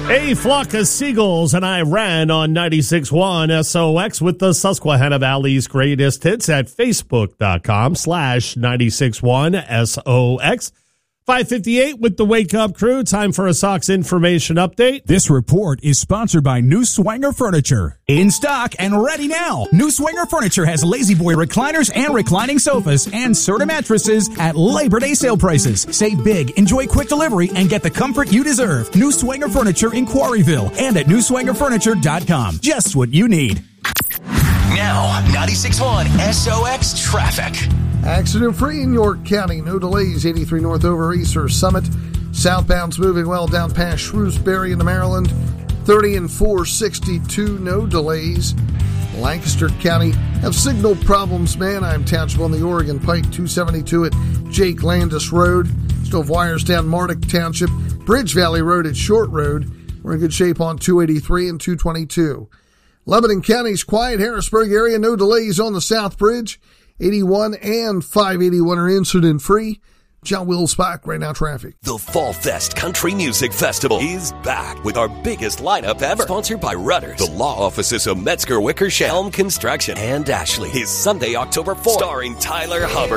A flock of seagulls and I ran on 96.1 SOX with the Susquehanna Valley's greatest hits at facebook.com/961 SOX. 5:58 with the Wake Up Crew. Time for a Sox information update. This report is sponsored by New Swanger Furniture. In stock and ready now. New Swanger Furniture has Lazy Boy recliners and reclining sofas and Serta mattresses at Labor Day sale prices. Save big, enjoy quick delivery, and get the comfort you deserve. New Swanger Furniture in Quarryville and at newswangerfurniture.com. Just what you need. Now, 96.1 SOX traffic. Accident-free in York County. No delays. 83 north over Easter Summit. Southbound's moving well down past Shrewsbury into Maryland. 30 and 462. No delays. Lancaster County have signal problems. Manheim Township on the Oregon Pike. 272 at Jake Landis Road. Still have wires down Mardick Township. Bridge Valley Road at Short Road. We're in good shape on 283 and 222. Lebanon County's quiet. Harrisburg area. No delays on the South Bridge. 81 and 581 are incident-free. John Wills back right now, traffic. The Fall Fest Country Music Festival is back with our biggest lineup ever. Sponsored by Rudders, the law offices of Metzger, Wickersham, Elm Construction, and Ashley. Is Sunday, October 4th. Starring Tyler Hubbard.